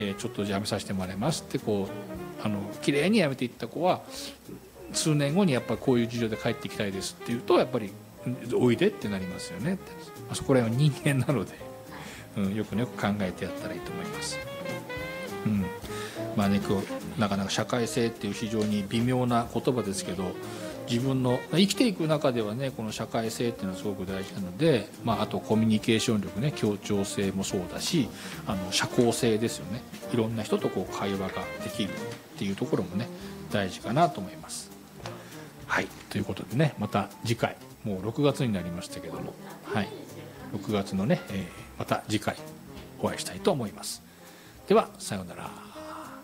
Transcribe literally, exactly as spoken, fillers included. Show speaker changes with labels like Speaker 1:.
Speaker 1: えー、ちょっと辞めさせてもらいますってこうあの綺麗に辞めていった子は数年後にやっぱりこういう事情で帰ってきたいですっていうとやっぱりおいでってなりますよねって、あそこら辺は人間なので、うん、よくねよく考えてやったらいいと思います。うん、まあね今日なかなか社会性っていう非常に微妙な言葉ですけど、自分の生きていく中ではねこの社会性っていうのはすごく大事なので、まあ、あとコミュニケーション力ね、協調性もそうだし、あの社交性ですよね。いろんな人とこう会話ができるっていうところもね大事かなと思います。はい、ということでね、また次回、もうろくがつになりましたけども、はい、ろくがつのね、えー、また次回お会いしたいと思います。ではさようなら。